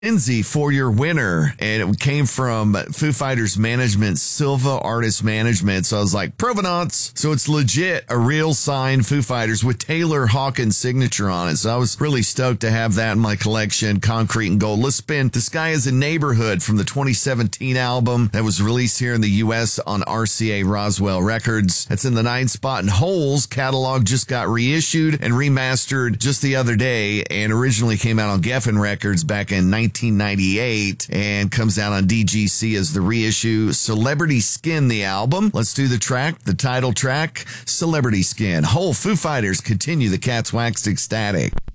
Lindsay for your winner, and it came from Foo Fighters management, Silva Artist Management. So I was like, Provenance. So it's legit, a real signed Foo Fighters with Taylor Hawkins' signature on it. So I was really stoked to have that in my collection, Concrete and Gold. Let's spin The Sky is a Neighborhood from the 2017 album that was released here in the U.S. on RCA Roswell Records. That's in the 9th spot, and Holes catalog just got reissued and remastered just the other day, and originally came out on Geffen Records back in 1998 and comes out on DGC as the reissue. Celebrity Skin, the album. Let's do the track, the title track, Celebrity Skin. Whole Foo Fighters continue the Cat's Waxed Ecstatic.